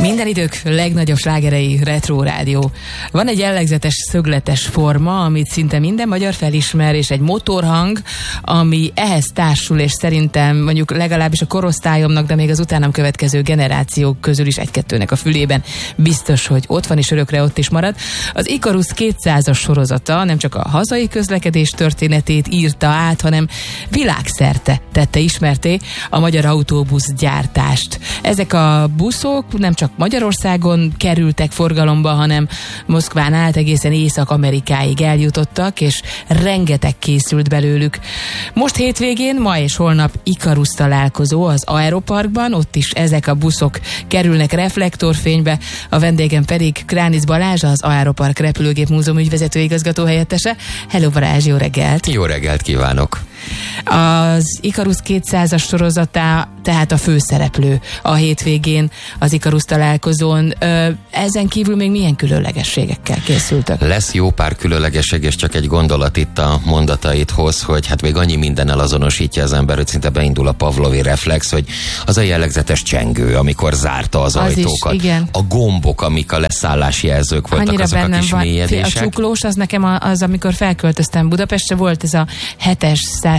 Minden idők legnagyobb slágerei Retro Rádió. Van egy jellegzetes szögletes forma, amit szinte minden magyar felismer, és egy motorhang, ami ehhez társul, és szerintem mondjuk legalábbis a korosztályomnak, de még az utánam következő generációk közül is egy-kettőnek a fülében biztos, hogy ott van, és örökre ott is marad. Az Ikarus 200-as sorozata nem csak a hazai közlekedés történetét írta át, hanem világszerte tette ismerté a magyar autóbuszgyártást. Ezek a buszok nem csak Magyarországon kerültek forgalomba, hanem Moszkván át egészen Észak-Amerikáig eljutottak, és rengeteg készült belőlük. Most hétvégén, ma és holnap Ikarus találkozó az Aeroparkban, ott is ezek a buszok kerülnek reflektorfénybe, a vendégem pedig Kránic Balázs, az Aeropark Repülőgép Múzeum ügyvezető igazgató helyettese. Hello Balázs, jó reggelt! Jó reggelt kívánok! Az Ikarus 200-as sorozata tehát a főszereplő a hétvégén az Ikarus találkozón. Ezen kívül még milyen különlegességekkel készültek? Lesz jó pár különlegesség, és csak egy gondolat itt a mondataidhoz, hogy hát még annyi mindennel azonosítja az ember, hogy szinte beindul a Pavlovi reflex, hogy az a jellegzetes csengő, amikor zárta az ajtókat. Is, igen. A gombok, amik a leszállási jelzők voltak, annyira azok a kis mélyedések. A csuklós, az nekem az, amikor felköltöztem Budapestre, volt ez a 7-es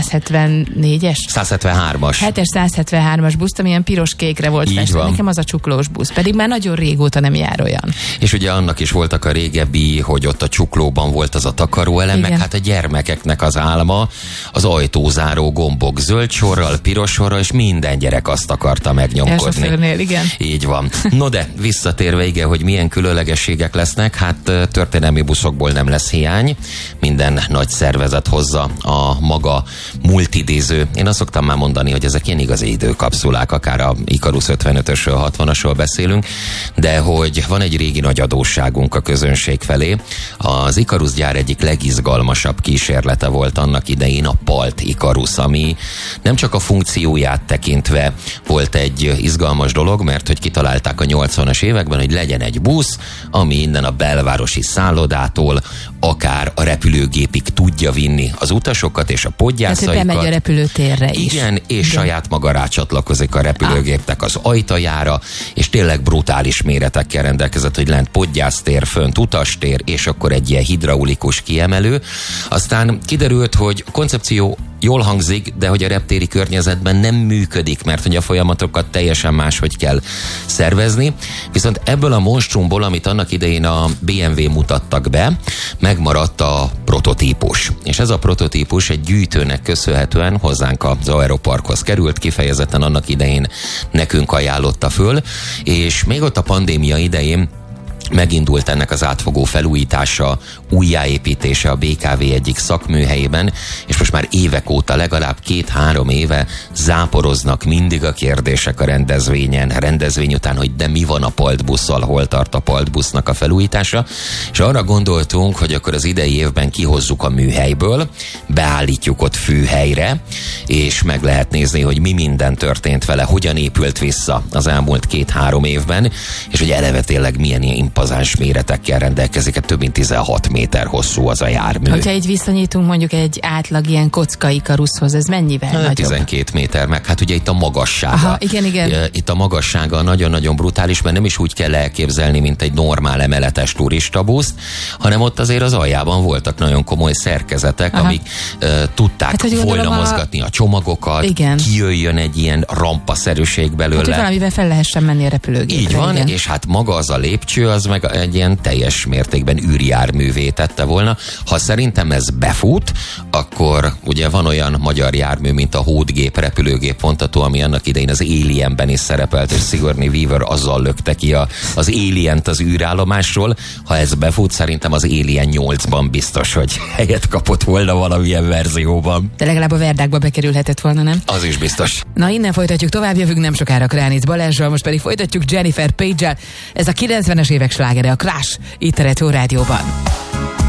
174-es? 173-as. 7-es 173-as busz, ami ilyen piros-kékre volt festve. Nekem az a csuklós busz, pedig már nagyon régóta nem jár olyan. És ugye annak is voltak a régebbi, hogy ott a csuklóban volt az a takaróelem, meg hát a gyermekeknek az álma, az ajtózáró gombok zöld sorral, piros sorral, és minden gyerek azt akarta megnyomkodni. Elsőfőrnél, igen. Így van. No de, visszatérve, igen, hogy milyen különlegességek lesznek, hát történelmi buszokból nem lesz hiány. Minden nagy szervezet hozza a maga multidéző. Én azt szoktam már mondani, hogy ezek ilyen igazi időkapszulák, akár a Ikarus 55-ösről, 60-asról beszélünk, de hogy van egy régi nagy adósságunk a közönség felé. Az Ikarus gyár egyik legizgalmasabb kísérlete volt annak idején a Palt Ikarus, ami nem csak a funkcióját tekintve volt egy izgalmas dolog, mert hogy kitalálták a 80-as években, hogy legyen egy busz, ami innen a belvárosi szállodától akár a repülőgépig tudja vinni az utasokat és a podgyászaikat. Tehát, hogy bemegy a repülőtérre is. Igen, és saját maga rácsatlakozik a repülőgépnek az ajtajára, és tényleg brutális méretekkel rendelkezett, hogy lent podgyásztér, fönt utastér, és akkor egy ilyen hidraulikus kiemelő. Aztán kiderült, hogy a koncepció jól hangzik, de hogy a reptéri környezetben nem működik, mert hogy a folyamatokat teljesen máshogy kell szervezni. Viszont ebből a monstrumból, amit annak idején a BMW mutattak be, megmaradt a prototípus. És ez a prototípus egy gyűjtőnek köszönhetően hozzánk az Aeroparkhoz került, kifejezetten annak idején nekünk ajánlotta föl, és még ott a pandémia idején megindult ennek az átfogó felújítása, újjáépítése a BKV egyik szakműhelyében, és most már évek óta, legalább 2-3 éve záporoznak mindig a kérdések a rendezvény után, hogy de mi van a Palt busszal, hol tart a Palt busznak a felújítása, és arra gondoltunk, hogy akkor az idei évben kihozzuk a műhelyből, beállítjuk ott fűhelyre, és meg lehet nézni, hogy mi minden történt vele, hogyan épült vissza az elmúlt 2-3 évben, és hogy eleve tényleg milyen impozáns méretekkel rendelkezik, több mint 16 méter hosszú az a jármű. Hogyha így viszonyítunk mondjuk egy átlag ilyen kocka Ikaruszhoz, ez mennyivel nagyobb? 12 méter, meg hát ugye itt a magassága. Aha, igen. Itt a magassága nagyon-nagyon brutális, mert nem is úgy kell elképzelni, mint egy normál emeletes turistabuszt, hanem ott azért az aljában voltak nagyon komoly szerkezetek, amik tudták volna mozgatni a csomagokat, igen. Kijöjjön egy ilyen rampaszerűség belőle. Hát, hogy valamivel fel lehessen menni a repülőgépre. Így van, igen. És hát maga az a lépcső, az meg egy ilyen teljes mértékben űrjárművé tette volna. Ha szerintem ez befut, akkor ugye van olyan magyar jármű, mint a Hódgép repülőgép vontató, ami annak idején az Alienben is szerepelt, és Sigourney Weaver azzal lökte ki az Alient az űrállomásról. Ha ez befut, szerintem az Alien 8-ban biztos, hogy helyet kapott volna valamilyen verzióban. De legalább a Verdákba bekerülhetett volna, nem? Az is biztos. Na, innen folytatjuk, tovább jövünk nem sokára Kránic Balázsral, most pedig folytatjuk Jennifer Page-el. Ez a 90-es évek slágere, a Crash, itt a Retro Rádióban.